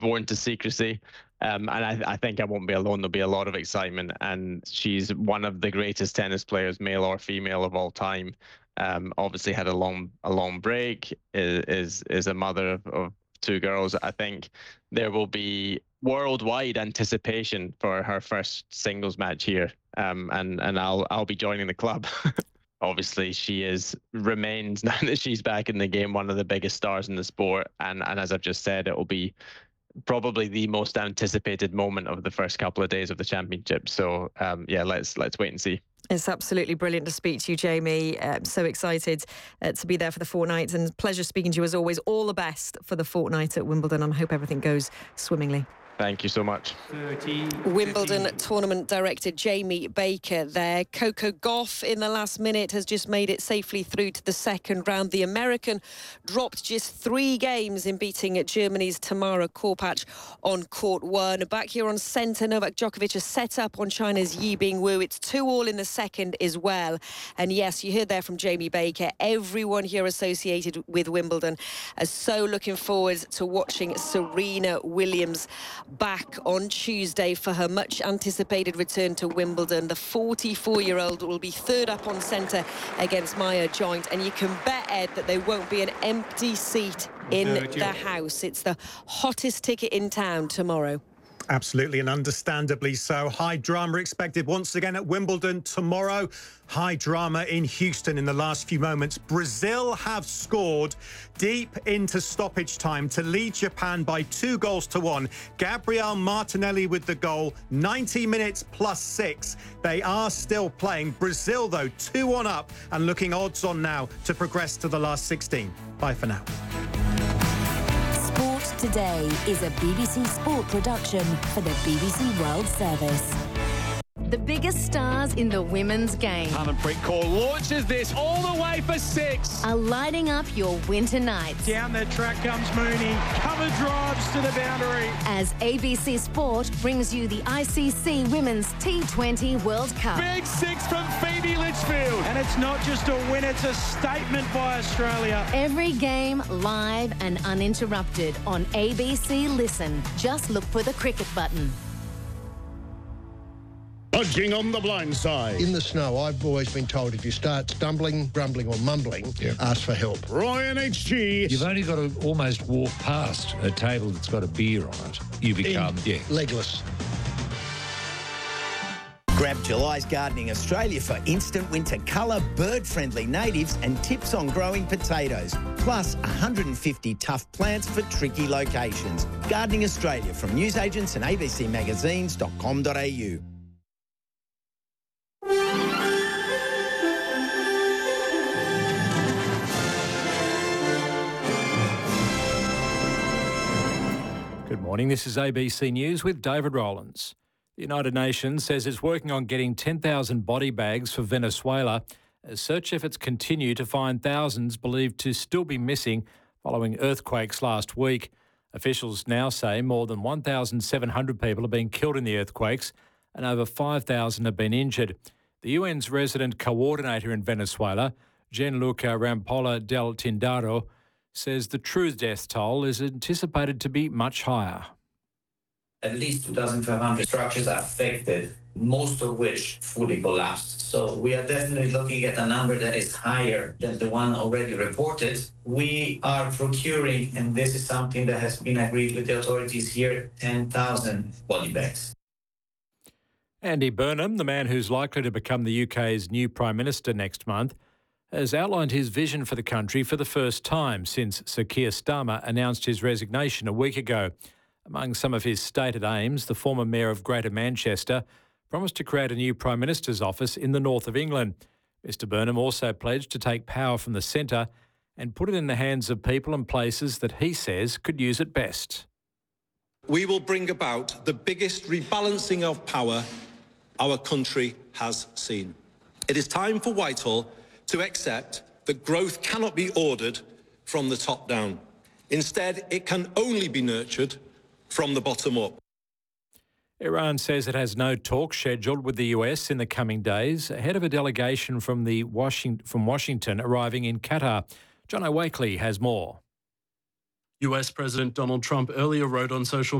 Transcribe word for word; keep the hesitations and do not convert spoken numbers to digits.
sworn to secrecy. Um, and I, I think I won't be alone. There'll be a lot of excitement, and she's one of the greatest tennis players, male or female, of all time. Um, obviously, had a long a long break. Is is, is a mother of, of two girls. I think there will be worldwide anticipation for her first singles match here, um, and and I'll I'll be joining the club. Obviously, she is remains now that she's back in the game one of the biggest stars in the sport, and and as I've just said, it will be probably the most anticipated moment of the first couple of days of the championship. So um, yeah, let's let's wait and see. It's absolutely brilliant to speak to you, Jamie. Uh, so excited uh, to be there for the fortnight, and pleasure speaking to you as always. All the best for the fortnight at Wimbledon, and I hope everything goes swimmingly. Thank you so much. Wimbledon tournament director Jamie Baker there. Coco Gauff in the last minute has just made it safely through to the second round. The American dropped just three games in beating Germany's Tamara Korpach on court one. Back here on centre, Novak Djokovic has set up on China's Yi Bingwu. It's two all in the second as well. And yes, you heard there from Jamie Baker. Everyone here associated with Wimbledon is so looking forward to watching Serena Williams back on Tuesday for her much anticipated return to Wimbledon. The forty-four-year-old will be third up on centre against Maya Joint, and you can bet, Ed, that there won't be an empty seat in the house. It's the hottest ticket in town tomorrow. Absolutely, and understandably so. High drama expected once again at Wimbledon tomorrow. High drama in Houston in the last few moments. Brazil have scored deep into stoppage time to lead Japan by two goals to one. Gabriel Martinelli with the goal, ninety minutes plus six. They are still playing. Brazil, though, two on up and looking odds on now to progress to the last sixteen. Bye for now. Sport Today is a B B C Sport production for the B B C World Service. The biggest stars in the women's game. Harmanpreet Kaur launches this all the way for six. Are lighting up your winter nights. Down the track comes Mooney. Cover drives to the boundary. As A B C Sport brings you the I C C Women's T twenty World Cup. Big six from Phoebe Litchfield. And it's not just a win, it's a statement by Australia. Every game live and uninterrupted on A B C Listen. Just look for the cricket button. Budging on the blind side. In the snow, I've always been told if you start stumbling, grumbling or mumbling, yeah. ask for help. Ryan H G. You've only got to almost walk past a table that's got a beer on it. You become, In, yeah. legless. Grab July's Gardening Australia for instant winter colour, bird-friendly natives and tips on growing potatoes. Plus one hundred fifty tough plants for tricky locations. Gardening Australia from newsagents and a b c magazines dot com dot a u. Good morning, this is A B C News with David Rowlands. The United Nations says it's working on getting ten thousand body bags for Venezuela as search efforts continue to find thousands believed to still be missing following earthquakes last week. Officials now say more than one thousand seven hundred people have been killed in the earthquakes and over five thousand have been injured. The U N's resident coordinator in Venezuela, Gianluca Rampolla del Tindaro, says the true death toll is anticipated to be much higher. At least two thousand five hundred structures are affected, most of which fully collapsed. So we are definitely looking at a number that is higher than the one already reported. We are procuring, and this is something that has been agreed with the authorities here, ten thousand body bags. Andy Burnham, the man who's likely to become the U K's new Prime Minister next month, has outlined his vision for the country for the first time since Sir Keir Starmer announced his resignation a week ago. Among some of his stated aims, the former Mayor of Greater Manchester promised to create a new Prime Minister's office in the north of England. Mister Burnham also pledged to take power from the centre and put it in the hands of people and places that he says could use it best. We will bring about the biggest rebalancing of power our country has seen. It is time for Whitehall to accept that growth cannot be ordered from the top down. Instead, it can only be nurtured from the bottom up. Iran says it has no talks scheduled with the U S in the coming days ahead of a delegation from, the Washington, from Washington arriving in Qatar. John O'Wakely has more. U S President Donald Trump earlier wrote on social